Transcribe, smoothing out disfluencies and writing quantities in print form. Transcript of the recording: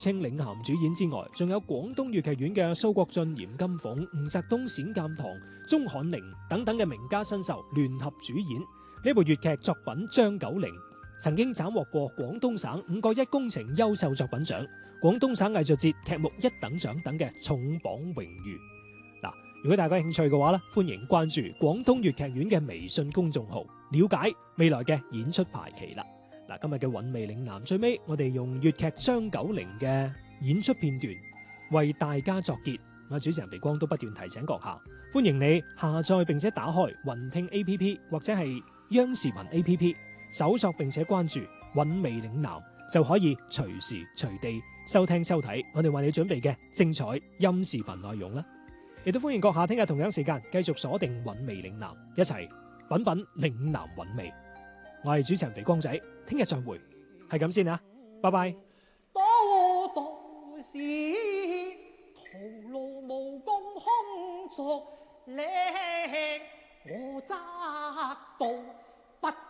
青領銜主演之外，仲有廣東粵劇院嘅蘇國進、嚴金鳳、吳澤東、冼鑑堂、鐘漢寧等等嘅名家新秀聯合主演呢部粵劇作品《張九齡》，曾經斬獲過廣東省5個一工程優秀作品獎、廣東省藝術節劇目一等獎等嘅重磅榮譽。嗱，如果大家有興趣嘅話咧，歡迎關注廣東粵劇院嘅微信公眾號，了解未來嘅演出排期啦。嗱，今日嘅韻味嶺南最尾，我哋用粵劇張九齡嘅演出片段為大家作結。我主持人肥光都不斷提醒閣下，歡迎你下載並且打開雲聽 A P P 或者係央視頻 A P P， 搜索並且關注韻味嶺南，就可以隨時隨地收聽收睇我哋為你準備嘅精彩音視頻內容啦。亦都歡迎閣下聽日同樣時間繼續鎖定韻味嶺南，一齊品品嶺南韻味。我係主持人肥光仔，聽日再會，係咁先啊，拜拜。 多道是徒勞無功空作力，我則道不